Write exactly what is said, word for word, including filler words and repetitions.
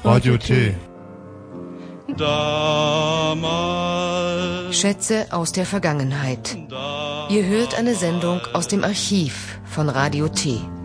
Radio T. Damals. Schätze aus der Vergangenheit. Ihr hört eine Sendung aus dem Archiv von Radio T.